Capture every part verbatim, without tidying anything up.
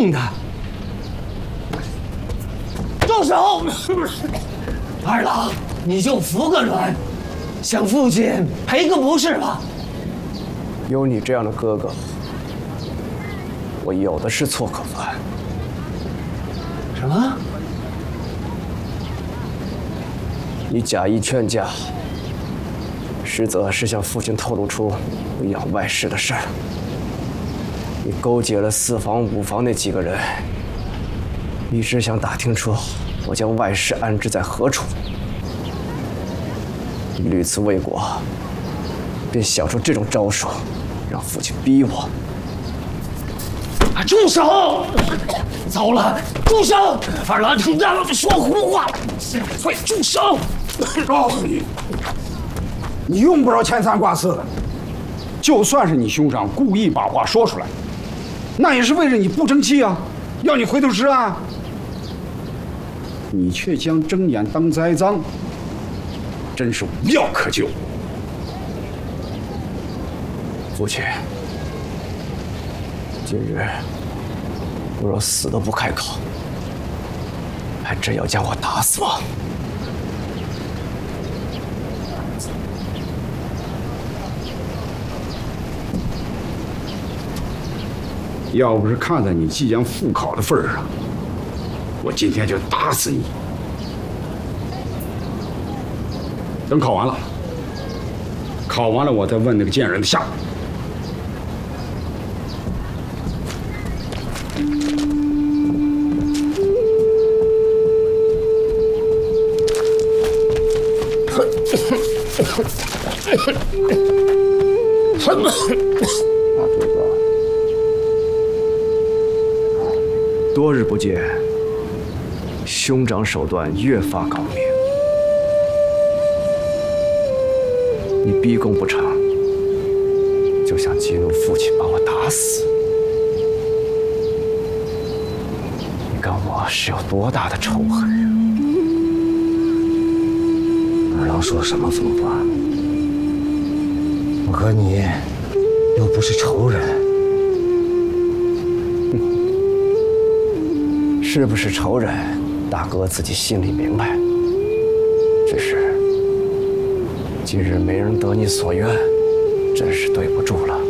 用的。住手！二郎，你就服个软，向父亲赔个不是吧？ 有你这样的哥哥，我有的是错可犯。 什么？ 你假意劝架，实则是向父亲透露出不养外室的事儿。你勾结了四房、五房那几个人，一直想打听出我将外室安置在何处。你屡次未果，便想出这种招数，让父亲逼我。 啊！住手！糟了，住手！二郎你让我说胡话，快住手！ 告诉你，你用不着牵三挂四的。就算是你兄长故意把话说出来，那也是为了你不争气啊，要你回头是岸。你却将睁眼当栽赃，真是无药可救。 父亲，今日我若死都不开口，还真要将我打死吗？ 要不是看在你即将复考的份上，我今天就打死你。等考完了，考完了我再问那个贱人的下落。 大哥哥，多日不见，兄长手段越发高明。你逼宫不成，就想激怒父亲把我打死。你跟我是有多大的仇恨呀？ 二郎说什么疯话？我和你又不是仇人， 是不是仇人，大哥自己心里明白。只是今日没人得你所愿，真是对不住了。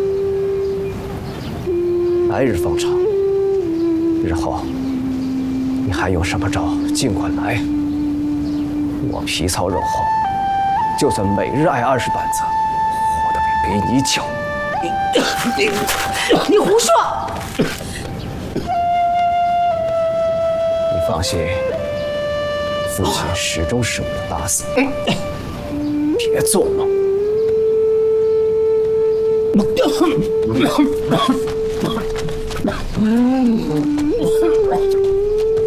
来日方长，日后你还有什么招，尽管来。我皮糙肉厚，就算每日挨二十板子，活得比比你强。 你你胡说！ 你放心，父亲始终舍不得打死你。别做梦！ 嗯